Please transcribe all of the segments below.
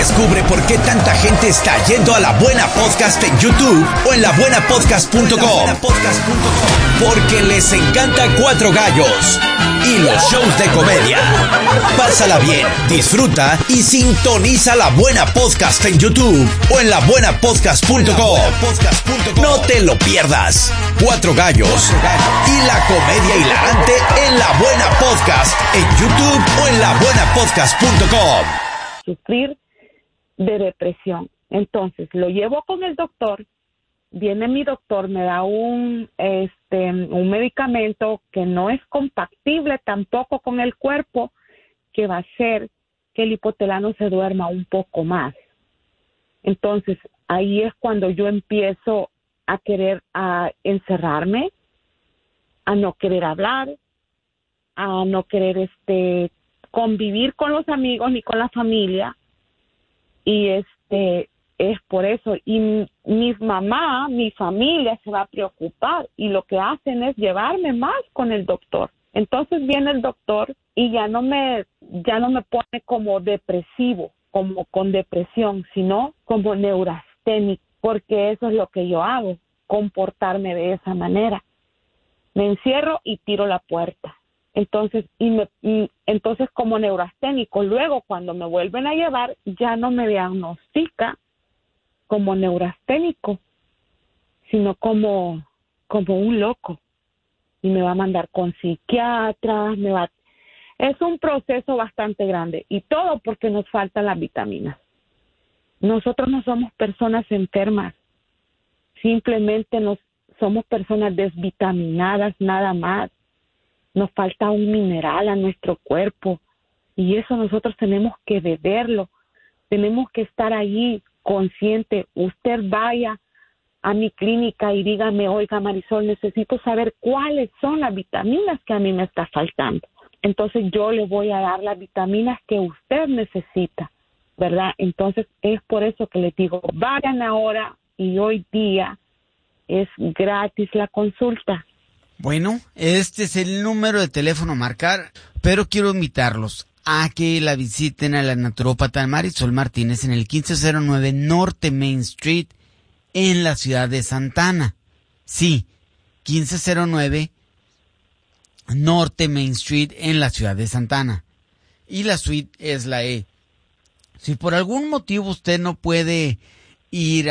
Descubre por qué tanta gente está yendo a La Buena Podcast en YouTube o en labuenapodcast.com. Porque les encanta Cuatro Gallos y los shows de comedia. Pásala bien, disfruta y sintoniza La Buena Podcast en YouTube o en labuenapodcast.com. No te lo pierdas. Cuatro Gallos y la comedia hilarante en La Buena Podcast en YouTube o en labuenapodcast.com. Sufrir de depresión. Entonces lo llevo con el doctor. Viene mi doctor, me da un medicamento que no es compatible tampoco con el cuerpo, que va a hacer que el hipotelano se duerma un poco más. Entonces ahí es cuando yo empiezo a querer encerrarme, a no querer hablar, a no querer convivir con los amigos ni con la familia. Y es por eso. Y mi familia se va a preocupar y lo que hacen es llevarme más con el doctor. Entonces viene el doctor y ya no me pone como depresivo, como con depresión, sino como neurasténico, porque eso es lo que yo hago, comportarme de esa manera. Me encierro y tiro la puerta. Entonces, entonces como neurasténico, luego cuando me vuelven a llevar, ya no me diagnostica como neurasténico, sino como un loco. Y me va a mandar con psiquiatras, es un proceso bastante grande. Y todo porque nos faltan las vitaminas. Nosotros no somos personas enfermas, simplemente somos personas desvitaminadas nada más. Nos falta un mineral a nuestro cuerpo y eso nosotros tenemos que beberlo, tenemos que estar allí consciente. Usted vaya a mi clínica y dígame, oiga Marisol, necesito saber cuáles son las vitaminas que a mí me está faltando. Entonces yo le voy a dar las vitaminas que usted necesita, ¿verdad? Entonces es por eso que les digo, vayan ahora y hoy día es gratis la consulta. Bueno, este es el número de teléfono a marcar, pero quiero invitarlos a que la visiten a la naturópata Marisol Martínez en el 1509 Norte Main Street en la ciudad de Santa Ana. Sí, 1509 Norte Main Street en la ciudad de Santa Ana. Y la suite es la E. Si por algún motivo usted no puede ir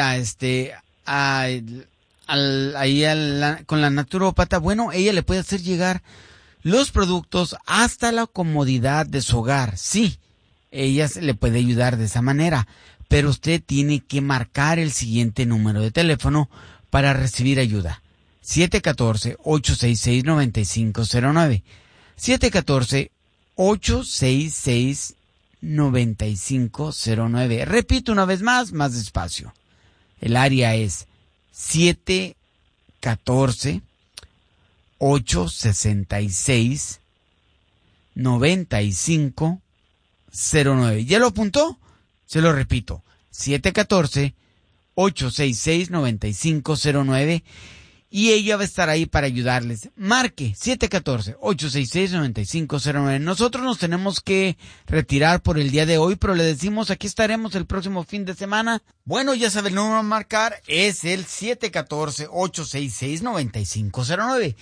con la naturópata, bueno, ella le puede hacer llegar los productos hasta la comodidad de su hogar. Sí, ella le puede ayudar de esa manera, pero usted tiene que marcar el siguiente número de teléfono para recibir ayuda. 714-866-9509. 714-866-9509. Repito una vez más despacio. El área es 714-866-9509. ¿Ya lo apuntó? Se lo repito. 714-866-9509. Y ella va a estar ahí para ayudarles. Marque 714-866-9509. Nosotros nos tenemos que retirar por el día de hoy, pero le decimos, aquí estaremos el próximo fin de semana. Bueno, ya sabe, el número a marcar es el 714-866-9509.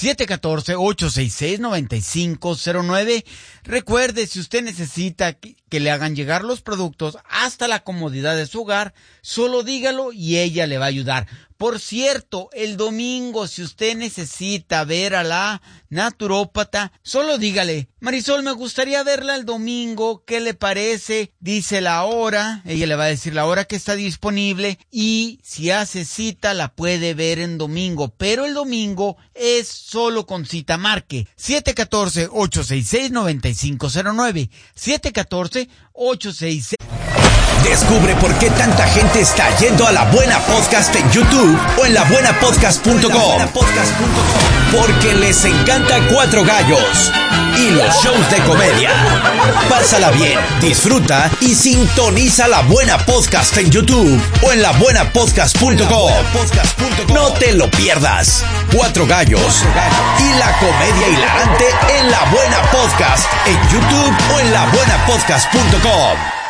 714-866-9509. Recuerde, si usted necesita que le hagan llegar los productos hasta la comodidad de su hogar, solo dígalo y ella le va a ayudar. Por cierto, el domingo, si usted necesita ver a la naturópata, solo dígale, Marisol, me gustaría verla el domingo, ¿qué le parece? Dice la hora, ella le va a decir la hora que está disponible y si hace cita la puede ver en domingo, pero el domingo es solo con cita. Marque 714-866-9509, 714-866. Descubre por qué tanta gente está yendo a La Buena Podcast en YouTube o en labuenapodcast.com. Porque les encanta Cuatro Gallos y los shows de comedia. Pásala bien, disfruta y sintoniza La Buena Podcast en YouTube o en labuenapodcast.com. No te lo pierdas. Cuatro Gallos y la comedia hilarante en La Buena Podcast en YouTube o en labuenapodcast.com.